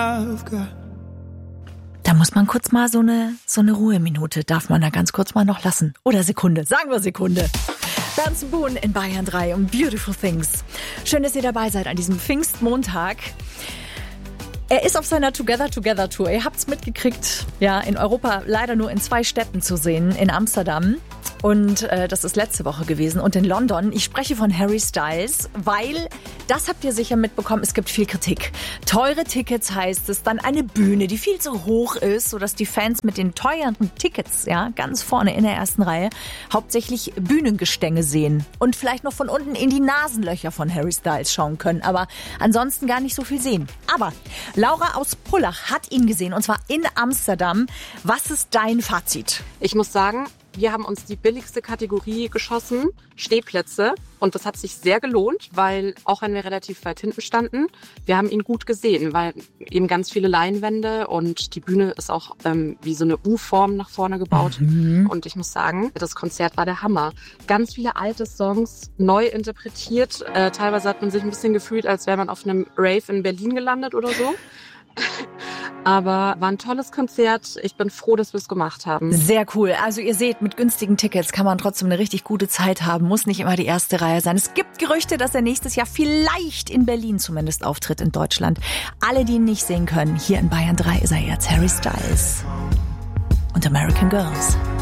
Da muss man kurz mal so eine Ruheminute, darf man da ganz kurz mal noch lassen. Oder Sekunde, sagen wir Sekunde. Bernd Boon in Bayern 3 und Beautiful Things. Schön, dass ihr dabei seid an diesem Pfingstmontag. Er ist auf seiner Together Tour. Ihr habt's mitgekriegt, ja, in Europa leider nur in 2 Städten zu sehen, in Amsterdam. Und das ist letzte Woche gewesen. Und in London, ich spreche von Harry Styles, weil, das habt ihr sicher mitbekommen, es gibt viel Kritik. Teure Tickets heißt es, dann eine Bühne, die viel zu hoch ist, sodass die Fans mit den teuren Tickets, ja, ganz vorne in der ersten Reihe, hauptsächlich Bühnengestänge sehen. Und vielleicht noch von unten in die Nasenlöcher von Harry Styles schauen können. Aber ansonsten gar nicht so viel sehen. Aber Laura aus Pullach hat ihn gesehen, und zwar in Amsterdam. Was ist dein Fazit? Ich muss sagen, wir haben uns die billigste Kategorie geschossen, Stehplätze. Und das hat sich sehr gelohnt, weil auch wenn wir relativ weit hinten standen, wir haben ihn gut gesehen, weil eben ganz viele Leinwände und die Bühne ist auch wie so eine U-Form nach vorne gebaut. Und ich muss sagen, das Konzert war der Hammer. Ganz viele alte Songs neu interpretiert. Teilweise hat man sich ein bisschen gefühlt, als wäre man auf einem Rave in Berlin gelandet oder so. Aber war ein tolles Konzert. Ich bin froh, dass wir es gemacht haben. Sehr cool. Also ihr seht, mit günstigen Tickets kann man trotzdem eine richtig gute Zeit haben. Muss nicht immer die erste Reihe sein. Es gibt Gerüchte, dass er nächstes Jahr vielleicht in Berlin zumindest auftritt, in Deutschland. Alle, die ihn nicht sehen können, hier in Bayern 3 ist er jetzt Harry Styles und American Girls.